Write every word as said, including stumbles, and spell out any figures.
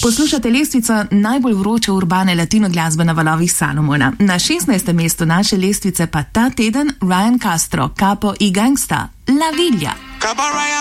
Poslušate lestvico najbolj vroče urbane latino glasbe na valovih Salomona. Na šestnajstem mestu naše lestvice pa ta teden Ryan Castro, Capo y Gangsta, La Villa.